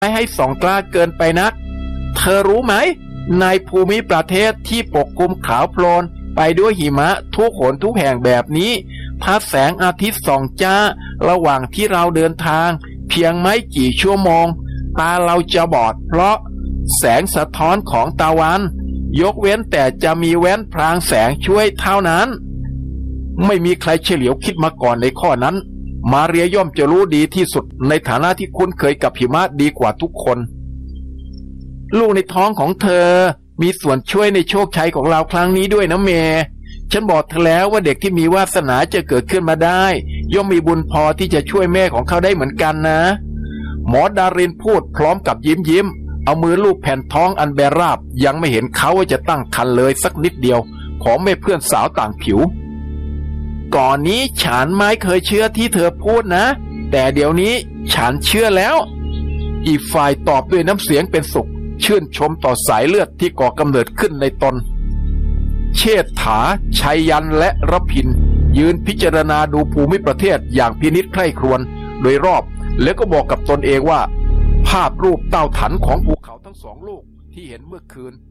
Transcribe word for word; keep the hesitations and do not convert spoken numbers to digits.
ไม่ให้ส่องกล้าเกินไปนักเธอรู้ไหมในภูมิประเทศที่ปกคลุมขาวโพลนไปด้วยหิมะทุกหนทุกแห่งแบบนี้พระแสงอาทิตย์ส่องจ้าระหว่างที่เราเดินทางเพียงไม่กี่ชั่วโมงตาเราจะบอดเพราะแสงสะท้อนของตะวันยกเว้นแต่จะมีแว่นพรางแสงช่วยเท่านั้นไม่มีใครเฉลียวคิดมาก่อนในข้อนั้นมาเรียย่อมจะรู้ดีที่สุดในฐานะที่คุ้นเคยกับหิมะดีกว่าทุกคนลูกในท้องของเธอมีส่วนช่วยในโชคชัยของเราครั้งนี้ด้วยนะเมย์ฉันบอกเธอแล้วว่าเด็กที่มีวาสนาจะเกิดขึ้นมาได้ย่อมมีบุญพอที่จะช่วยแม่ของเขาได้เหมือนกันนะหมอดารินพูดพร้อมกับยิ้มยิ้มเอามือลูบแผ่นท้องอันแบราบยังไม่เห็นเขาว่าจะตั้งครรภ์เลยสักนิดเดียวของแม่เพื่อนสาวต่างผิวก่อนนี้ฉันไม่เคยเชื่อที่เธอพูดนะแต่เดี๋ยวนี้ฉันเชื่อแล้วอีกฝ่ายตอบด้วยน้ำเสียงเป็นสุขชื่นชมต่อสายเลือดที่ก่อกำเนิดขึ้นในตนเชษฐาชัยยันและรพินยืนพิจารณาดูภูมิประเทศอย่างพินิจใคร่ครวญโดยรอบแล้วก็บอกกับตนเองว่าภาพรูปเต้าถันของภูเขาทั้งสองลูกที่เห็นเมื่อคืน